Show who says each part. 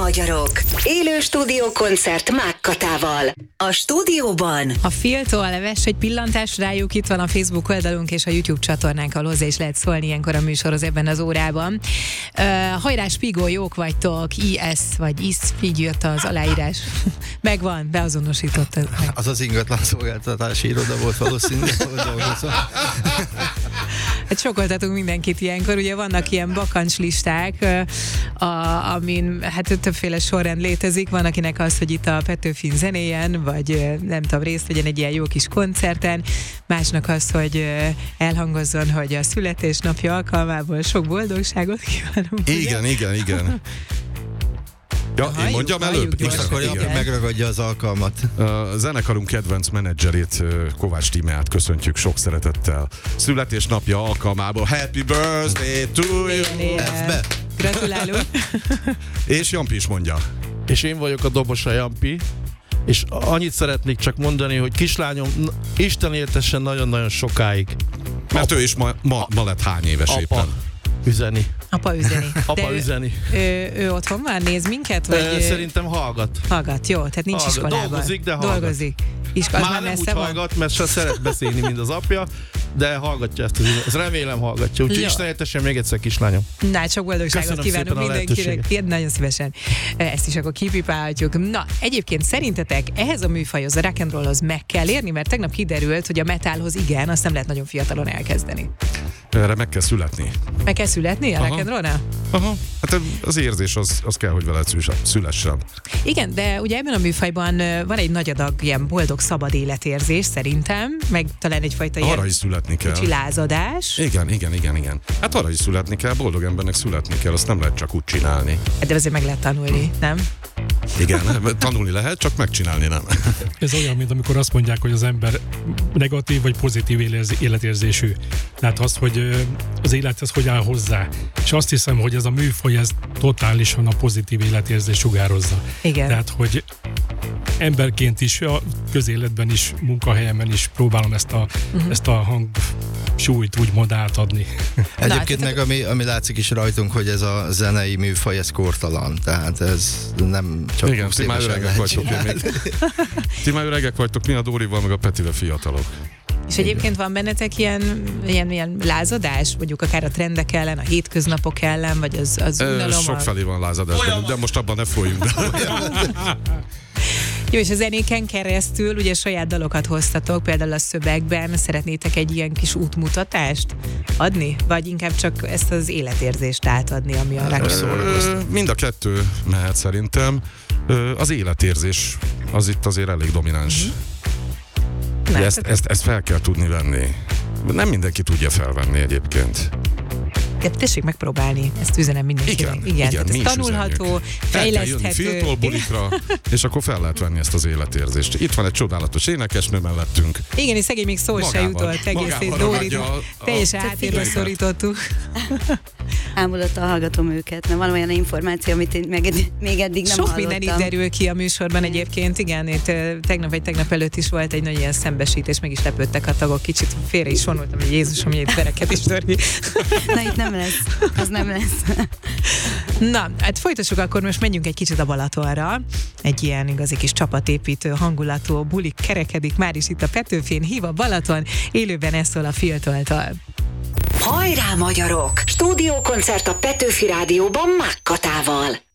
Speaker 1: magyarok. Élő stúdiókoncert Mákkatával. A stúdióban
Speaker 2: A Féltól vess egy pillantást rájuk, itt van a Facebook oldalunk és a YouTube csatornánk, ahol hozzá is lehet szólni ilyenkor a műsorhoz ebben az órában. Hajrá, Spigó, jók vagytok, IS vagy IS, így jött az aláírás. Megvan, beazonosítottad.
Speaker 3: Az az ingatlan szolgáltatási iroda volt valószínűleg.
Speaker 2: Hát sokoltatunk mindenkit ilyenkor, ugye vannak ilyen bakancslisták, amin hát többféle sorrend létezik, van akinek az, hogy itt a Petőfin zenéjen, vagy nem tudom, részt vegyen egy ilyen jó kis koncerten, másnak az, hogy elhangozzon, hogy a születésnapja alkalmából sok boldogságot kívánunk.
Speaker 4: Igen. Ja, én mondjam előbb?
Speaker 3: Most akarja, hogy megragadja az alkalmat.
Speaker 4: A zenekarunk kedvenc menedzserét, Kovács Tímeát köszöntjük sok szeretettel. Születésnapja alkalmából Happy Birthday to you!
Speaker 2: Gratulálunk!
Speaker 4: És Jampi is mondja.
Speaker 5: És én vagyok a Dobosa Jampi, és annyit szeretnék csak mondani, hogy kislányom Isten éltessen nagyon-nagyon sokáig.
Speaker 4: Mert ő is ma lett hány éves éppen?
Speaker 5: Üzeni.
Speaker 2: Apa üzeni.
Speaker 5: Apa üzeni.
Speaker 2: Ő otthon van, néz minket? Vagy
Speaker 5: szerintem hallgat.
Speaker 2: Hallgat, jó, tehát nincs iskolában.
Speaker 5: Dolgozik, de hallgat.
Speaker 2: Dolgozik.
Speaker 5: Már nem úgy hallgat, mert se szeret beszélni, mint az apja, de hallgatja ezt remélem hallgatja. Úgyhogy Isten éltessen még egyszer, kislányom.
Speaker 2: Na, sok boldogságot kívánunk mindenkinek. Nagyon szívesen. Ezt is akkor kipipálhatjuk. Na, egyébként szerintetek ehhez a műfajhoz, a rock and rollhoz meg kell érni, mert tegnap kiderült, hogy a metalhoz igen, azt nem lehet nagyon fiatalon elkezdeni.
Speaker 4: Erre meg kell születni.
Speaker 2: Meg kell születni a rock and rollnál?
Speaker 4: Aha. Hát az érzés az kell, hogy veled szülessen. Igen,
Speaker 2: de ugye ebben a műfajban van egy nagy adag ilyen boldog, szabad életérzés szerintem, meg talán egyfajta
Speaker 4: arra is születni kell.
Speaker 2: Kicsi lázadás.
Speaker 4: Igen. Hát arra is születni kell, boldog embernek születni kell, azt nem lehet csak úgy csinálni.
Speaker 2: De azért meg lehet tanulni, nem?
Speaker 4: Igen, tanulni lehet, csak megcsinálni nem.
Speaker 6: Ez olyan, mint amikor azt mondják, hogy az ember negatív vagy pozitív életérzésű. Tehát az, hogy az élethez hogy áll hozzá. És azt hiszem, hogy ez a műfaj, ez totálisan a pozitív életérzés sugározza.
Speaker 2: Igen.
Speaker 6: Tehát, hogy emberként is, a közéletben is, munkahelyemen is próbálom ezt a hangsúlyt úgymond átadni.
Speaker 3: Egyébként meg ami látszik is rajtunk, hogy ez a zenei műfaj, ez kortalan. Tehát ez nem csak
Speaker 4: igen, ti már öregek vagytok. Ti már öregek vagytok, mi a Dórival, meg a Petivel fiatalok.
Speaker 2: És egyébként van bennetek ilyen lázadás, mondjuk akár a trendek ellen, a hétköznapok ellen, vagy az unalom?
Speaker 4: Sokfelé van lázadás, de most abban ne folyjunk.
Speaker 2: Jó, és a zenéken keresztül ugye saját dalokat hoztatok, például a szövegben szeretnétek egy ilyen kis útmutatást adni? Vagy inkább csak ezt az életérzést átadni, ami a
Speaker 4: szórakoztat? Mind a kettő mehet szerintem. Az életérzés az itt azért elég domináns. Ezt fel kell tudni venni. Nem mindenki tudja felvenni egyébként.
Speaker 2: De tessék megpróbálni, ezt üzenem mindenkinek. Igen, ez tanulható, fejleszthető.
Speaker 4: Filtól bulikra, és akkor fel lehet venni ezt az életérzést. Itt van egy csodálatos énekesnő mellettünk.
Speaker 2: Igen, és szegény még szó se jutott, egész Dórit teljesen háttérbe szorítottuk.
Speaker 7: Ámulottal hallgatom őket, mert van olyan információ, amit én még eddig nem
Speaker 2: sok
Speaker 7: hallottam.
Speaker 2: minden itt derül ki a műsorban egyébként, igen, itt tegnap előtt is volt egy nagy ilyen szembesítés, meg is lepődtek a tagok, kicsit félre is vonultam, hogy Jézusom, hogy itt vereket is törni.
Speaker 7: Na, itt nem lesz, az nem lesz.
Speaker 2: Na, hát folytassuk akkor, most menjünk egy kicsit a Balatonra. Egy ilyen igazi kis csapatépítő hangulatú buli kerekedik már is itt a Petőfin, hív a Balaton, élőben ez szól a Féltoltól.
Speaker 1: Hajrá, magyarok! Stúdiókoncert a Petőfi Rádióban Mákkatával.